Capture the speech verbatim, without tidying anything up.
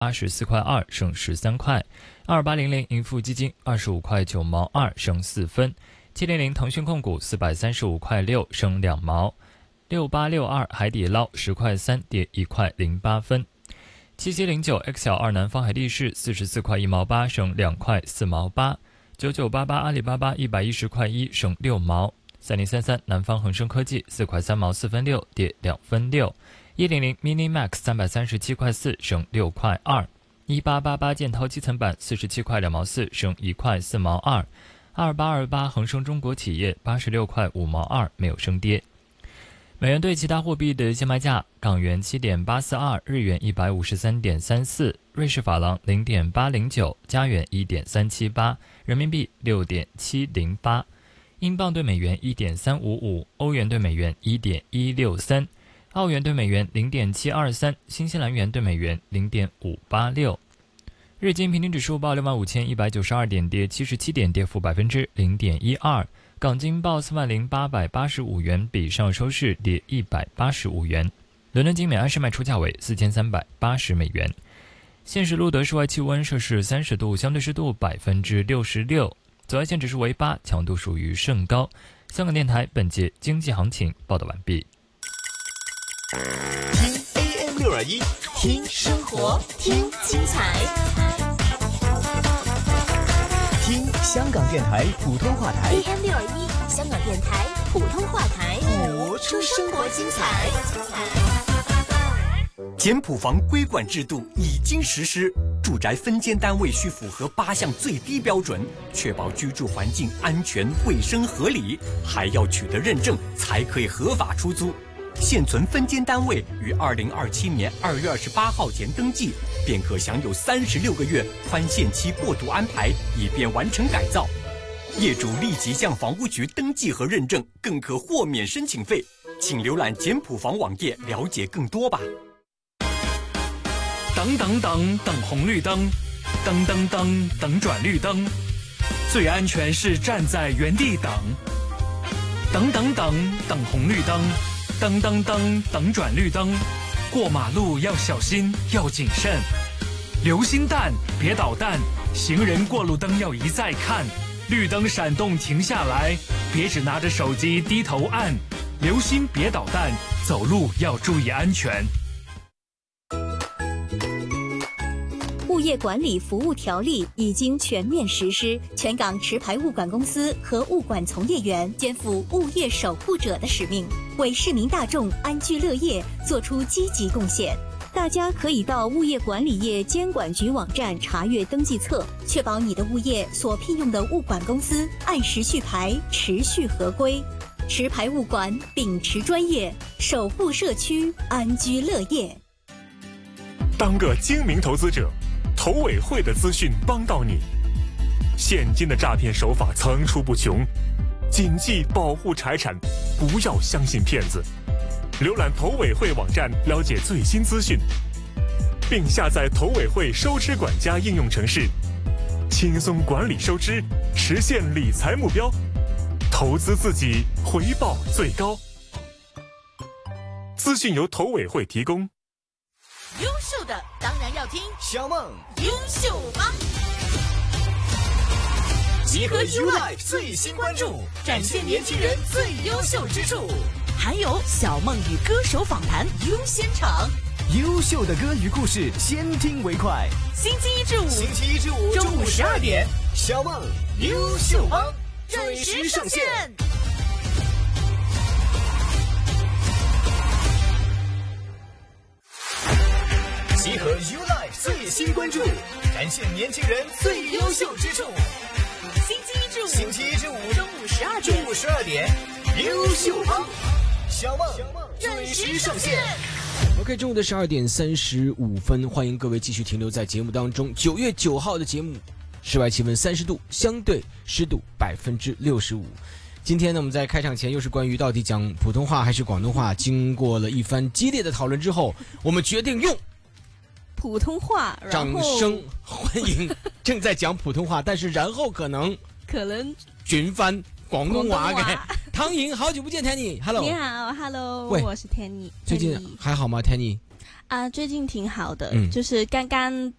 八十四块二，升十三块。二八零零盈富基金二十五块九毛二，升四分。七零零腾讯控股四百三十五块六，升两毛。六八六二海底捞十块三，跌一块零八分。七七零九 X L 二南方海力士四十四块一毛八，升两块四毛八。九九八八阿里巴巴一百一十块一，升六毛。三零三三南方恒生科技四块三毛四分六，跌两分六。一零零 Mini Max 三百三十七块四，升六块二。一八八八建滔基层板四十七块两毛四，升一块四毛二。二八二八恒生中国企业八十六块五毛二，没有升跌。美元对其他货币的现卖价：港元七点八四二，日元一百五十三点三四，瑞士法郎零点八零九，加元一点三七八，人民币六点七零八，英镑对美元一点三五五，欧元对美元一点一六三，澳元对美元零点七二三，新西兰元对美元零点五八六。日经平均指数报六万五千一百九十二点，跌七十七点，跌幅百分之零点一二。港金报四万零八百八十五元，比上收市跌一百八十五元。伦敦金每安士卖出价为四千三百八十美元。现时录得室外气温摄氏三十度，相对湿度百分之六十六，紫外线指数为八，强度属于甚高。香港电台本节经济行情报道完毕。 听 A M 六二一，听生活，听精彩。听香港电台普通话台 A M 六二一，香港电台普通话台， 播出生活精彩。简谱房规管制度已经实施，住宅分间单位需符合八项最低标准，确保居住环境安全、卫生、合理，还要取得认证才可以合法出租。现存分间单位于二零二七年二月二十八号前登记，便可享有三十六个月宽限期过渡安排，以便完成改造。业主立即向房屋局登记和认证，更可豁免申请费。请浏览简谱房网页了解更多吧。 等等等等红绿灯，等等等等转绿灯，最安全是站在原地等。等等等等红绿灯，等等等等转绿灯，过马路要小心，要谨慎。留心弹，别捣蛋，行人过路灯要一再看。绿灯闪动停下来，别只拿着手机低头按。留心别捣蛋，走路要注意安全。 物业管理服务条例已经全面实施，全港持牌物管公司和物管从业员肩负物业守护者的使命，为市民大众安居乐业做出积极贡献。大家可以到物业管理业监管局网站查阅登记册，确保你的物业所聘用的物管公司按时续牌，持续合规。持牌物管秉持专业，守护社区安居乐业。 当个精明投资者，投委会的资讯帮到你。现今的诈骗手法层出不穷，谨记保护财产，不要相信骗子。浏览投委会网站了解最新资讯，并下载投委会收支管家应用程式，轻松管理收支，实现理财目标，投资自己，回报最高。资讯由投委会提供。 优秀的当然要听小梦优秀帮， 集合 U Life 最新关注，展现年轻人最优秀之处， 还有小梦与歌手访谈优先场， 优秀的歌与故事，先听为快。 星期一至五， 星期一至五中午十二点，小梦优秀帮准时上线。集合 U Life 最新关注，展现年轻人最优秀之处。 星期一至五， 星期一至五中午十二点， 中午十二点，优秀帮小梦准时上线。 OK， 中午的十二点三十五分，欢迎各位继续停留在节目当中。九月九号的节目，室外气温三十度，相对湿度百分之六十五。今天呢，我们在开场前又是关于到底讲普通话还是广东话，经过了一番激烈的讨论之后，我们决定用普通话，然掌后声欢迎正在讲普通话，但是然后可能可能 chuyển翻广东话广东嘅唐颖，好久不见 Tanny，Hello， 你好 ，Hello， 喂我是 Tanny。 最近还好吗 Tanny？ 啊，最近挺好的， 嗯就是刚刚